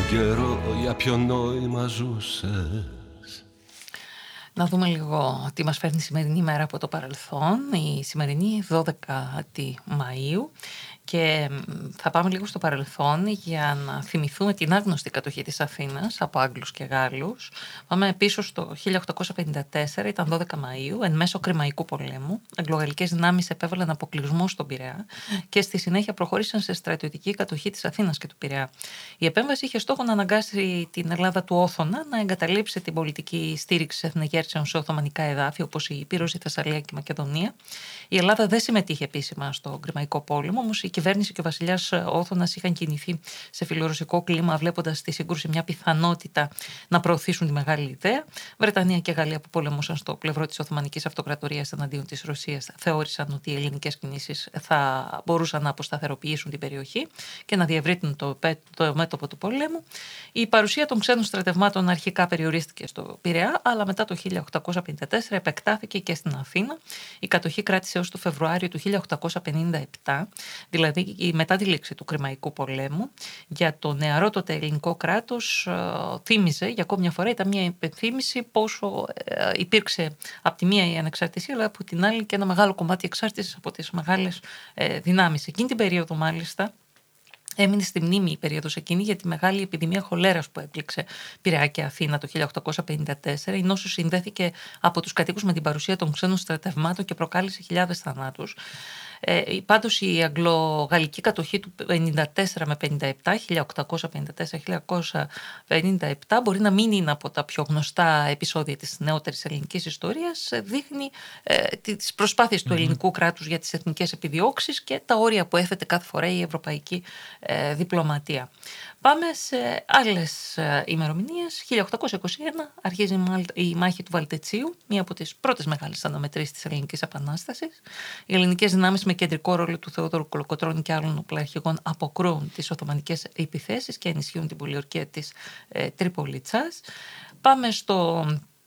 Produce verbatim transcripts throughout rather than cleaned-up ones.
καιρό για ποιο νόημα ζούσες. Να δούμε λίγο τι μας φέρνει η σημερινή ημέρα από το παρελθόν. Η σημερινή δώδεκη Μαΐου. Και θα πάμε λίγο στο παρελθόν για να θυμηθούμε την άγνωστη κατοχή της Αθήνας από Άγγλους και Γάλλους. Πάμε πίσω στο χίλια οκτακόσια πενήντα τέσσερα, ήταν δώδεκα Μαΐου, εν μέσω Κρημαϊκού πολέμου. Αγγλογαλλικές δυνάμεις επέβαλαν αποκλεισμό στον Πειραιά και στη συνέχεια προχώρησαν σε στρατιωτική κατοχή της Αθήνας και του Πειραιά. Η επέμβαση είχε στόχο να αναγκάσει την Ελλάδα του Όθωνα να εγκαταλείψει την πολιτική στήριξη εθνεγέρσεων σε οθωμανικά εδάφη όπως η Ηπείρος, η Θεσσαλία και η Μακεδονία. Η Ελλάδα δεν συμμετείχε επίσημα στον Κρημαϊκό πόλεμο, όμως η κυβέρνηση και ο βασιλιάς Όθωνας είχαν κινηθεί σε φιλορωσικό κλίμα, βλέποντας στη σύγκρουση μια πιθανότητα να προωθήσουν τη μεγάλη ιδέα. Βρετανία και Γαλλία, που πολεμούσαν στο πλευρό της Οθωμανικής Αυτοκρατορίας εναντίον της Ρωσίας, θεώρησαν ότι οι ελληνικές κινήσεις θα μπορούσαν να αποσταθεροποιήσουν την περιοχή και να διευρύνουν το, το μέτωπο του πολέμου. Η παρουσία των ξένων στρατευμάτων αρχικά περιορίστηκε στο Πειραιά, αλλά μετά το χίλια οκτακόσια πενήντα τέσσερα επεκτάθηκε και στην Αθήνα. Η κατοχή κράτησε έως το Φεβρουάριο του χίλια οκτακόσια πενήντα επτά, δηλαδή μετά τη λήξη του Κρημαϊκού πολέμου. Για το νεαρό τότε ελληνικό κράτος θύμιζε για ακόμη μια φορά, ήταν μια υπενθύμηση πόσο υπήρξε από τη μία η ανεξαρτησία, αλλά από την άλλη και ένα μεγάλο κομμάτι εξάρτησης από τις μεγάλες δυνάμεις. Εκείνη την περίοδο μάλιστα έμεινε στη μνήμη η περίοδος εκείνη για τη μεγάλη επιδημία χολέρας που έπληξε Πειραιά και Αθήνα το χίλια οκτακόσια πενήντα τέσσερα. Η νόσος συνδέθηκε από τους κατοίκους με την παρουσία των ξένων στρατευμάτων και προκάλεσε χιλιάδες θανάτους. Ε, πάντως η αγγλογαλλική κατοχή του πενήντα τέσσερα με πενήντα επτά, χίλια οκτακόσια πενήντα τέσσερα με χίλια οκτακόσια πενήντα επτά, μπορεί να μην είναι από τα πιο γνωστά επεισόδια της νεότερης ελληνικής ιστορίας. Δείχνει ε, τις προσπάθειες mm-hmm. του ελληνικού κράτους για τις εθνικές επιδιώξεις και τα όρια που έθετε κάθε φορά η ευρωπαϊκή ε, διπλωματία. Πάμε σε άλλες ε, ημερομηνίες. χίλια οκτακόσια είκοσι ένα αρχίζει η μάχη του Βαλτετσίου, μία από τις πρώτες μεγάλες αναμετρήσεις της Ελληνικής Επανάστασης. Οι ελληνικές δυνάμεις με κεντρικό ρόλο του Θεόδωρου Κολοκοτρώνη και άλλων οπλαρχηγών αποκρούουν τις οθωμανικές επιθέσεις και ενισχύουν την πολιορκία της ε, Τριπολιτσάς. Πάμε στο...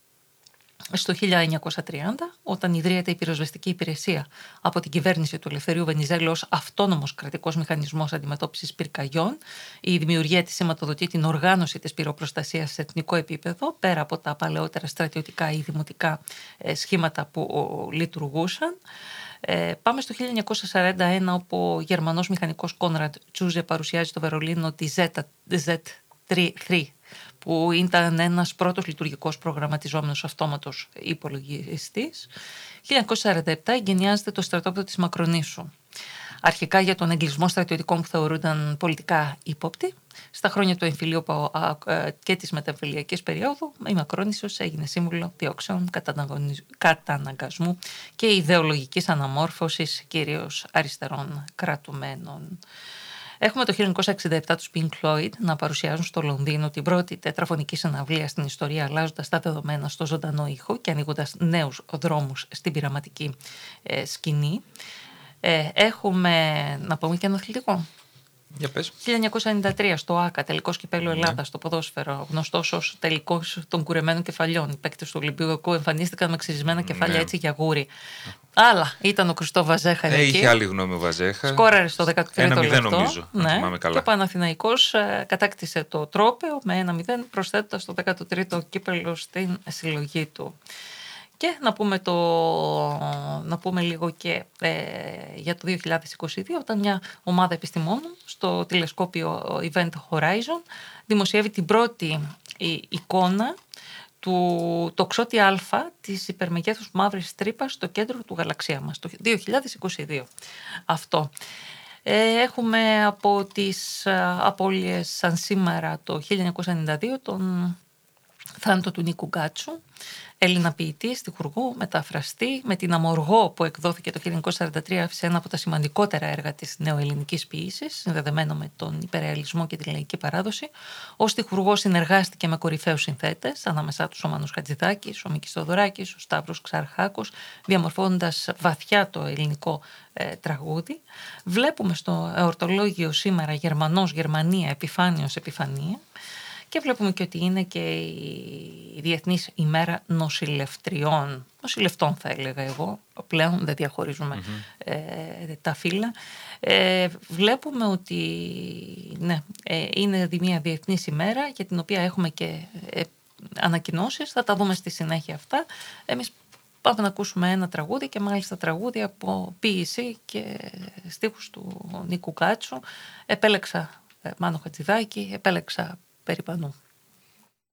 Στο χίλια εννιακόσια τριάντα, όταν ιδρύεται η πυροσβεστική υπηρεσία από την κυβέρνηση του Ελευθερίου Βενιζέλου ως αυτόνομος κρατικός μηχανισμός αντιμετώπισης πυρκαγιών, η δημιουργία της σηματοδοτεί την οργάνωση της πυροπροστασίας σε εθνικό επίπεδο, πέρα από τα παλαιότερα στρατιωτικά ή δημοτικά ε, σχήματα που ο, λειτουργούσαν. Ε, πάμε στο χίλια εννιακόσια σαράντα ένα, όπου ο Γερμανός μηχανικός Κόνραντ Τσούζε παρουσιάζει στο Βερολίνο τη ζετ τρία, που ήταν ένας πρώτος λειτουργικός προγραμματιζόμενος αυτόματος υπολογιστής. χίλια εννιακόσια σαράντα επτά εγκαινιάζεται το στρατόπεδο της Μακρονήσου. Αρχικά για τον εγκλισμό στρατιωτικών που θεωρούνταν πολιτικά ύποπτοι. Στα χρόνια του εμφυλίου και της μετεμφυλιακής περίοδου, η Μακρόνησος έγινε σύμβολο διώξεων, καταναγκασμού και ιδεολογικής αναμόρφωσης κυρίως αριστερών κρατουμένων. Έχουμε το χίλια εννιακόσια εξήντα επτά τους Pink Floyd να παρουσιάζουν στο Λονδίνο την πρώτη τετραφωνική συναυλία στην ιστορία, αλλάζοντας τα δεδομένα στο ζωντανό ήχο και ανοίγοντας νέους δρόμους στην πειραματική ε, σκηνή. Ε, έχουμε, να πούμε και ένα αθλητικό. Για πες. χίλια εννιακόσια ενενήντα τρία στο ΆΚΑ, τελικός κυπέλλου Ελλάδας ναι. στο ποδόσφαιρο, γνωστός ως τελικός των κουρεμένων κεφαλιών. Οι παίκτες του Ολυμπιακού εμφανίστηκαν με ξυρισμένα κεφάλια ναι. έτσι για γούρι. Αλλά ήταν ο Κριστό Βαζέχα ε, εκεί. Είχε άλλη γνώμη ο Βαζέχα. Σκόραρε στο δέκατο τρίτο λεπτό. ένα μηδέν νομίζω, ναι. αν θυμάμαι καλά. Και ο Παναθηναϊκός ε, κατάκτησε το τρόπαιο με ένα μηδέν, προσθέτοντας το δέκατο τρίτο κύπελλο στην συλλογή του. Και να πούμε, το, να πούμε λίγο και ε, για το δύο χιλιάδες είκοσι δύο, όταν μια ομάδα επιστημόνων στο τηλεσκόπιο Event Horizon δημοσιεύει την πρώτη εικόνα του τοξότη Α της υπερμεγέθους μαύρης τρύπας στο κέντρο του γαλαξία μας, το δύο χιλιάδες είκοσι δύο. Αυτό. Έχουμε από τις απώλειες σαν σήμερα το χίλια εννιακόσια ενενήντα δύο τον θάνατο του Νίκου Γκάτσου, Έλληνα ποιητή, στιχουργού, μεταφραστή, με την Αμοργό που εκδόθηκε το χίλια εννιακόσια σαράντα τρία, άφησε ένα από τα σημαντικότερα έργα της νεοελληνικής ποιήσης, συνδεδεμένο με τον υπερρεαλισμό και τη λαϊκή παράδοση. Ως στιχουργός συνεργάστηκε με κορυφαίους συνθέτες, ανάμεσά τους ο Μάνος Χατζηδάκης, ο Μίκης Θοδωράκης, ο Σταύρος Ξαρχάκος, διαμορφώνοντας βαθιά το ελληνικό ε, τραγούδι. Βλέπουμε στο εορτολόγιο σήμερα Γερμανός, Γερμανία, Επιφάνιος, Επιφανία. Και βλέπουμε και ότι είναι και η Διεθνής ημέρα νοσηλευτριών, νοσηλευτών θα έλεγα εγώ, πλέον δεν διαχωρίζουμε mm-hmm. ε, τα φύλλα. Ε, βλέπουμε ότι ναι, ε, είναι μια διεθνής ημέρα για την οποία έχουμε και ε, ανακοινώσεις, θα τα δούμε στη συνέχεια αυτά. Εμείς πάμε να ακούσουμε ένα τραγούδι και μάλιστα τραγούδι από ποίηση και στίχους του Νίκου Κάτσου. Επέλεξα Μάνο Χατζηδάκη, επέλεξα Περιπανού.